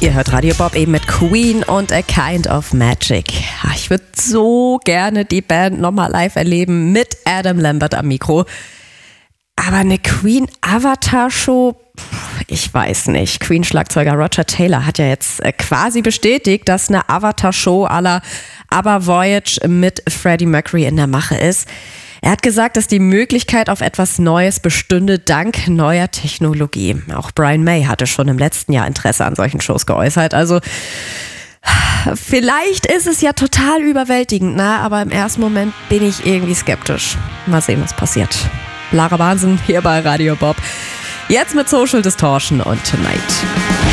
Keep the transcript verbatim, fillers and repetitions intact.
Ihr hört Radio Bob eben mit Queen und A Kind of Magic. Ich würde so gerne die Band nochmal live erleben mit Adam Lambert am Mikro. Aber eine Queen-Avatar-Show, ich weiß nicht. Queen-Schlagzeuger Roger Taylor hat ja jetzt quasi bestätigt, dass eine Avatar-Show à la ABBA Voyage mit Freddie Mercury in der Mache ist. Er hat gesagt, dass die Möglichkeit auf etwas Neues bestünde dank neuer Technologie. Auch Brian May hatte schon im letzten Jahr Interesse an solchen Shows geäußert. Also vielleicht ist es ja total überwältigend, ne? Aber im ersten Moment bin ich irgendwie skeptisch. Mal sehen, was passiert. Lara Wahnsinn hier bei Radio Bob. Jetzt mit Social Distortion und Tonight.